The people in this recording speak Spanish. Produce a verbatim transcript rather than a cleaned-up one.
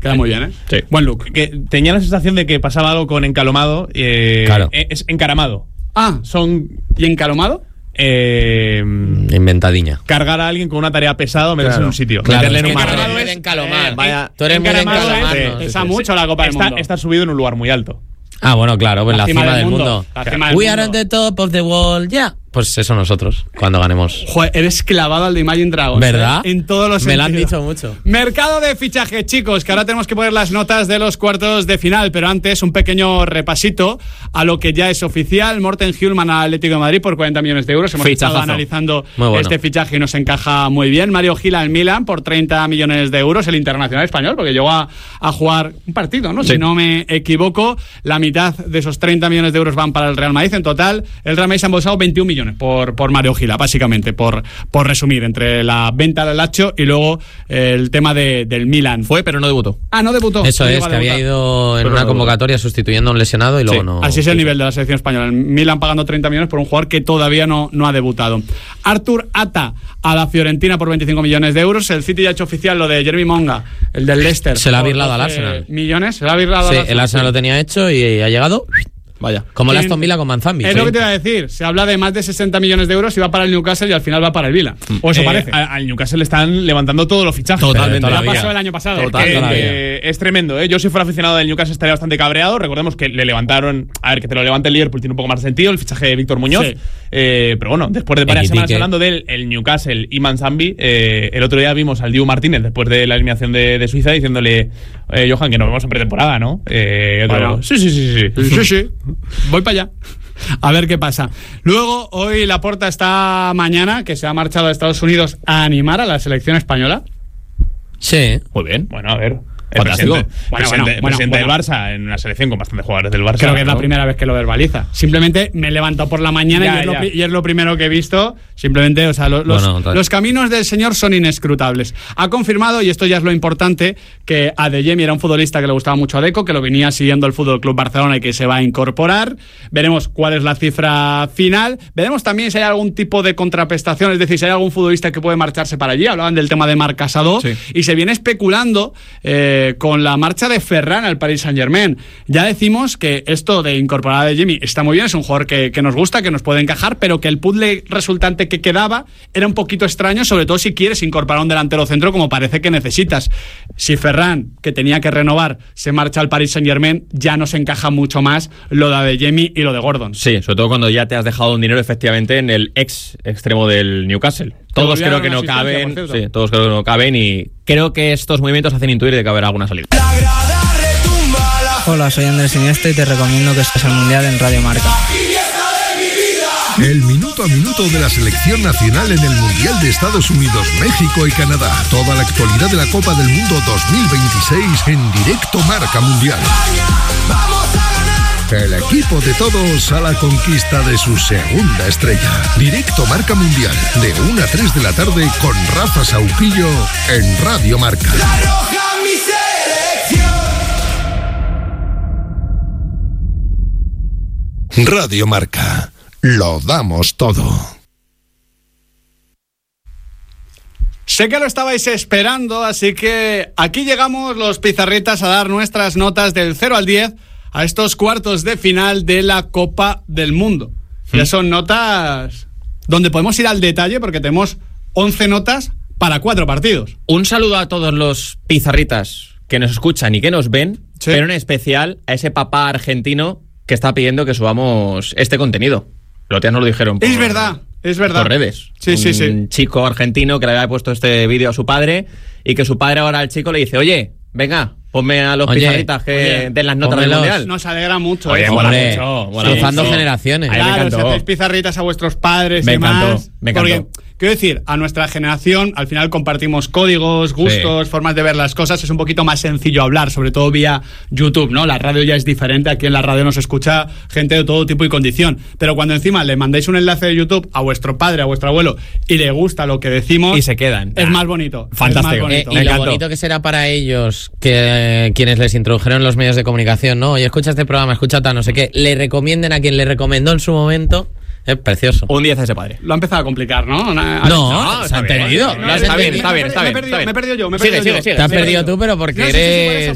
Queda muy bien, ¿eh? Sí. Buen look. Que tenía la sensación de que pasaba algo con Encalomado. Eh, Claro. Es encaramado. Ah, Son... ¿y encalomado? Eh, Inventadiña. cargar a alguien con una tarea pesada o meterse Claro. en un sitio. Claro, meterle es en que un encaramado marrón. es encalomar. Eh, Vaya, eh, tú eres muy encaramado encalomar, es- ¿no? Pesa sí, sí, mucho la Copa del está, Mundo. está subido en un lugar muy alto. Ah, bueno, claro, pues la, cima, del mundo. mundo. La cima del We mundo. are at the top of the wall, ya. Yeah. Pues eso nosotros, cuando ganemos. Joder, eres clavado al de Imagine Dragons. ¿Verdad? ¿eh? En todos los Me lo sentidos. han dicho mucho. Mercado de fichaje, chicos, que ahora tenemos que poner las notas de los cuartos de final, pero antes un pequeño repasito a lo que ya es oficial. Morten Hjulman al Atlético de Madrid por cuarenta millones de euros. Hemos Fichajazo. estado analizando Muy bueno. este fichaje y nos encaja muy bien. Mario Gil al Milan por treinta millones de euros, el internacional español, porque llegó a, a jugar un partido, ¿no? Sí. Si no me equivoco, la mitad de esos treinta millones de euros van para el Real Madrid. En total, el Real Madrid se ha embolsado veintiún millones por, por Mario Gila, básicamente, por, por resumir, entre la venta del Lazio y luego eh, el tema de, del Milan. Fue, pero no debutó. Ah, no debutó. Eso No es, llegó a que había debutar. ido en Pero una no- convocatoria sustituyendo a un lesionado y luego Sí, no. Así es el nivel de la selección española. El Milan pagando treinta millones por un jugador que todavía no, no ha debutado. Artur Ata a la Fiorentina por veinticinco millones de euros. El City ya ha hecho oficial lo de Jeremy Monga, el del Leicester. Se la ha por birlado al doce Arsenal. Millones, se la ha birlado Sí, al el Arsenal lo tenía hecho y ha llegado. Vaya. Como el ¿Quién? Aston Villa con Manzambi. Es Sí. lo que te iba a decir. Se habla de más de sesenta millones de euros y va para el Newcastle y al final va para el Villa. O eso Eh, parece. a- Al Newcastle le están levantando todos los fichajes. Totalmente. Pero Ya todavía. pasó el año pasado. Es, Total, que, todavía. eh, es tremendo, ¿eh? Yo si fuera aficionado del Newcastle estaría bastante cabreado. Recordemos que le levantaron. A ver, que te lo levante el Liverpool tiene un poco más de sentido, el fichaje de Víctor Muñoz. Sí. Eh, pero bueno, después de varias Equitique. semanas hablando del el Newcastle y Manzambi, eh, el otro día vimos al Dibu Martínez después de la eliminación de, de Suiza diciéndole, eh, Johan, que nos vemos en pretemporada, ¿no? Eh, otro, Bueno. sí, sí, sí, sí. Sí, sí. Voy para allá. A ver qué pasa. Luego, hoy Laporta está mañana, que se ha marchado a Estados Unidos a animar a la selección española. Sí. Muy bien. Bueno, a ver. El Fantástico. presidente, Bueno, presidente- bueno, presidente bueno. del Barça en una selección con bastantes jugadores del Barça. Creo que es la ¿no? primera vez que lo verbaliza. Simplemente me he levantado por la mañana Ya, y, es lo, ya. pri- y es lo primero que he visto. Simplemente, o sea, lo- los, Bueno, tal- los caminos del señor son inescrutables. Ha confirmado, y esto ya es lo importante, que Adeyemi era un futbolista que le gustaba mucho a Deco, que lo venía siguiendo el Fútbol Club Barcelona y que se va a incorporar. Veremos cuál es la cifra final. Veremos también si hay algún tipo de contraprestación, es decir, si hay algún futbolista que puede marcharse para allí. Hablaban del tema de Marc Casado. Sí. Y se viene especulando eh, con la marcha de Ferran al Paris Saint-Germain. Ya decimos que esto de incorporar a Jimmy está muy bien, es un jugador que, que nos gusta, que nos puede encajar, pero que el puzzle resultante que quedaba era un poquito extraño, sobre todo si quieres incorporar un delantero centro como parece que necesitas. Si Ferran, que tenía que renovar, se marcha al Paris Saint-Germain, ya nos encaja mucho más lo de Adeyemi y lo de Gordon. Sí, sobre todo cuando ya te has dejado un dinero efectivamente en el ex extremo del Newcastle. Todos volvió a creo dar que una no asistencia, caben. por cierto. Sí, todos creo que no caben y creo que estos movimientos hacen intuir de que habrá alguna salida. Hola, soy Andrés Iniesta y te recomiendo que estés al Mundial en Radio Marca. El minuto a minuto de la selección nacional en el Mundial de Estados Unidos, México y Canadá. Toda la actualidad de la Copa del Mundo dos mil veintiséis en directo Marca Mundial. El equipo de todos a la conquista de su segunda estrella. Directo Marca Mundial, de una a tres de la tarde con Rafa Sauquillo en Radio Marca. Radio Marca. Lo damos todo. Sé que lo estabais esperando, así que aquí llegamos los pizarritas a dar nuestras notas del cero al diez a estos cuartos de final de la Copa del Mundo. Ya son notas donde podemos ir al detalle porque tenemos once notas para cuatro partidos. Un saludo a todos los pizarritas que nos escuchan y que nos ven, Sí. pero en especial a ese papá argentino que está pidiendo que subamos este contenido. Los tías nos lo dijeron por, Es verdad, es verdad. por redes. Sí, un sí, sí. chico argentino que le había puesto este vídeo a su padre y que su padre ahora al chico le dice, oye, venga, ponme a los Oye, pizarritas que oye, den las notas del pónmelos. Mundial. Nos alegra mucho. Oye, ¿eh? mola Hombre, mucho, mola cruzando mucho. generaciones. A mí me Claro, si encantó. hacéis pizarritas a vuestros padres Me y encantó, demás. me encantó. Porque, quiero decir, a nuestra generación al final compartimos códigos, gustos, Sí. formas de ver las cosas. Es un poquito más sencillo hablar, sobre todo vía YouTube, ¿no? La radio ya es diferente. Aquí en la radio nos escucha gente de todo tipo y condición. Pero cuando encima le mandáis un enlace de YouTube a vuestro padre, a vuestro abuelo, y le gusta lo que decimos... Y se quedan. Es Ah, más bonito. fantástico. Es más Eh, bonito. y Me lo encantó. bonito que será para ellos, que eh, quienes les introdujeron los medios de comunicación, ¿no? Oye, escucha este programa, escucha tal, no sé qué, le recomienden a quien le recomendó en su momento, es precioso. Un diez a ese padre. Lo ha empezado a complicar, ¿no? No, se ha está bien. entendido. No, lo has está bien, entendido. está bien, está Me he bien, perdido, está bien. me he perdido yo, me he Sigue, perdido sigue, yo. sigue. Te has Sí, perdido sí. tú, pero porque No sé si por eres... eso